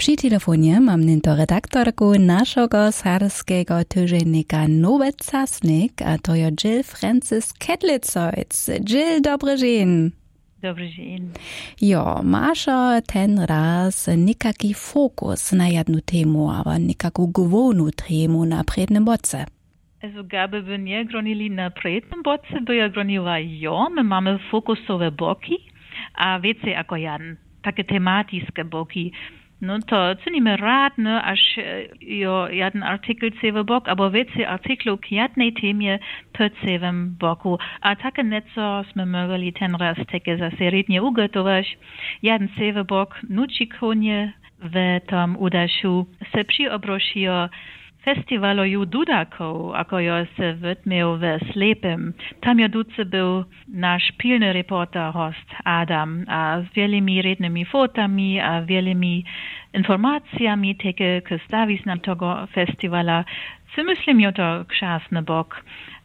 Przy telefonie mam nento redaktorku naszego sarskiego tygodnika Nowy Czasnik, a to je Jill Francis Kedlicojc. Jill, dobry dzień. Dobry dzień. Jo, masz ten raz nikaki fokus na jedną temu, aber nikaku główną temu na przednim boce. Also gaby by nie gronili na prednym boce, by ja groniła jo, my mamy fokusowe boki, a więcej jako jan, takie tematyczne boki. No to cenimy rad, ne, aż jo jeden artykel cewy bok, aber więcej artyklów k jednej temie po cewym boku. A takie nieco sme mogli ten raz takie zase rednie ugotować. Jeden cewy bok nuci konie w tom udaszu se przyobrošijo festiwaloju Dudakow, ako jo se wytmiał we Slepym. Tam jo duce był nasz pilny reporter host Adam, a z wielimi rednymi fotami, a wielimi informacjami teke k stawiz nam tego festiwala. Si myslím, jo to krzasny bok.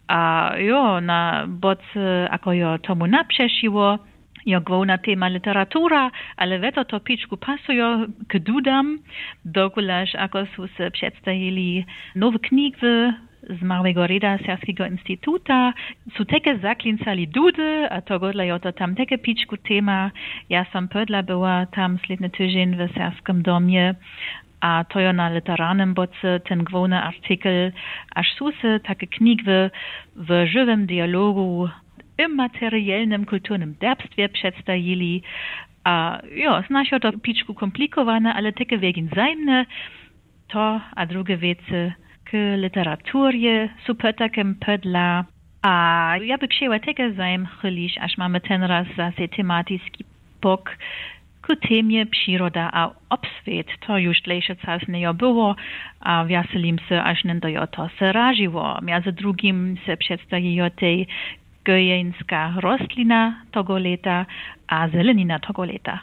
A jo, na boce, ako jo tomu napřešiło, jo główna tema literatura, ale weto to piczku pasujo k dudam, dokulaż ako su se przedstawili nowe knigi z Małego Reda Serskiego Instytuta, su teke zaklincali dudy, a to godla jo to tam teke piczku tema. Ja sam podla była tam sledny tydzień w Serskim domie, a to jo na literarnym boce ten główny artykel, aż su se takie knigi w żywym dialogu im materialnym kulturnym derbstwie przedstawili. A jo, znašo to pičku komplikowane, ale takie wegin zajmne, to a drugie wiece k literaturje super takim podla. A ja by chciała takie zajm chylić, aż mamy ten raz zase tematyczny bok ku temie przyroda a obsvet. To już dlejsze czas nie było, a wieselim se, aż nento jo to se ražiło. Między drugim se przedstawiło tej gojeńska rostlina tego leta, a zelenina tego leta.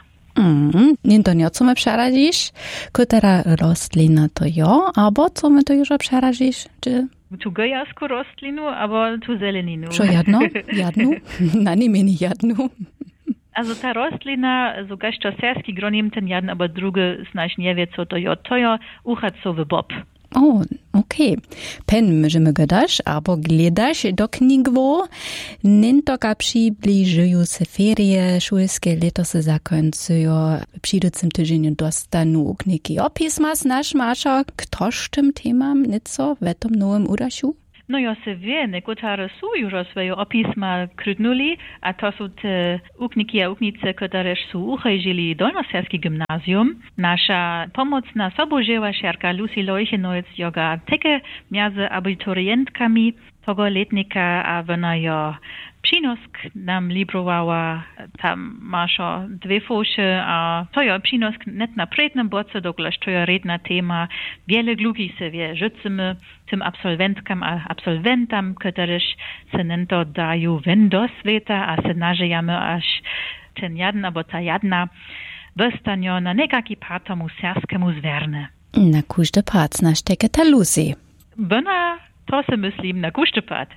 Nie to nie, co my przerazisz? Która rostlina to jo, albo co my to już przerazisz? Czy... Tu gojasku rostlinu, albo tu zeleninu. Co jedno? Jedno? Na nie meni jedno. Also ta rostlina, sogar to serski gronim ten jeden, aber druge znaš nie wie, co to jo. To jo uchacowy bob. O, okej. Pen możemy gadać, albo gledać do knigwo. Nintoka przybliżują se ferie szulskie, leto se zakońcują. W przyjducym tydzieniu dostaną knigi opisma z nasz Masza. Ktoż tym temam nieco w tym nowym udaszu? No ja se wie, nekotare su już swoje opisma krydnuli, a to są te ukniki a uknice, które su uchajžili Dolnoserski gimnazjum. Nasza pomocna soboževašerka Lucy Leuchenolz joga teke między abiturientkami tego letnika, a ona jo przynosk nam librowała, tam maszo dwie fosze, a to jo przynosk net na prednym boce, dokąd to jo redna tema, wiele glugi se wie, życzymy tym absolwentkam a absolwentam, któreż se nento dają wen do sveta, a se nażyjamy aż ten jeden, albo ta jedna wystanio na nekaki part tomu serskemu zwerne. Na każdy part nasz teke ta Lucy. Bona to se myslím na każdy part.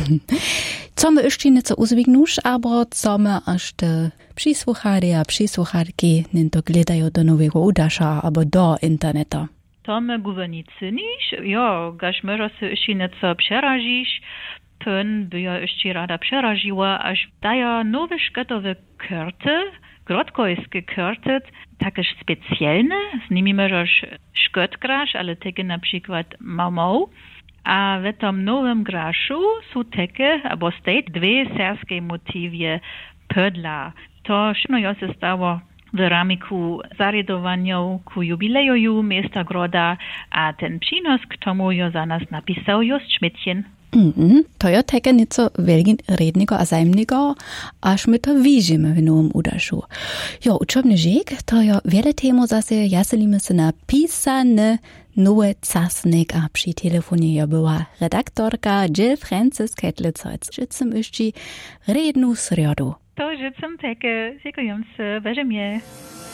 Co my jeszcze nieco uzwignusz, albo co my aż te przysłuchary a przysłucharki nento gledają do nowego udasza albo do interneta? To my guvernicy niż, jo, gaż może se jeszcze nieco przerazisz, pyn by ja jeszcze rada przeraziła, aż daje nowe szkotowe karty, grodkojskie karty, takie specjalne, z nimi możesz szkot grasz, ale takie na przykład małą. A w tym nowym graszu są takie, albo stej dwie serskie motywie podla. To szybno jo se stało w ramiku zaryadowania ku jubileju miasta Groda, a ten przynos k tomu jo za nas napisał Jost Schmidtchen. To jo takie nieco wielkin rednego a zajmnego, aż my to widzimy w nowym udaszu. Jo, uczobny żyk, to jo wiele temu zase jaselimy se na pisane Nowy Czasnik, a przy telefonie jo była redaktorka Jill Francis Kedlicojc. Życzę jeszcze redną sriodu. To życzę takie, dziękuję, weźmie.